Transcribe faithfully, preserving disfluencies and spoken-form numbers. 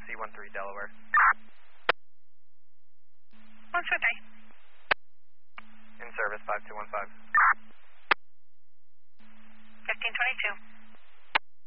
C one three Delaware. one two three. In service five two one five.